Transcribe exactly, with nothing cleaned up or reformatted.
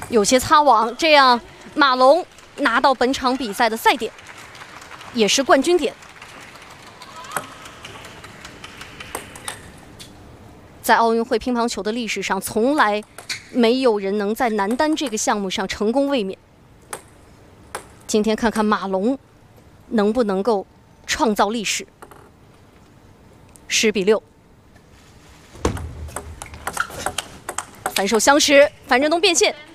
有些擦网，这样马龙拿到本场比赛的赛点，也是冠军点。在奥运会乒乓球的历史上，从来没有人能在男单这个项目上成功卫冕。今天看看马龙能不能够创造历史。十比六，反手相持，樊振东变线。